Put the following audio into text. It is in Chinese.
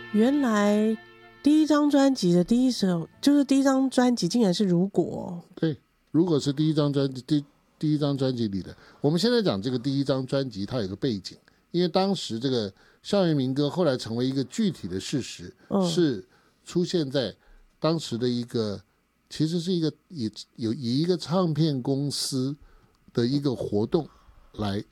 原来第一张专辑的第一首，就是第一张专辑竟然是如果。 对，如果是第一张专辑，第一张专辑里的。我们现在讲这个第一张专辑，它有个背景，因为当时这个校园民歌后来成为一个具体的事实，是出现在当时的一个，其实是一个以一个唱片公司的一个活动来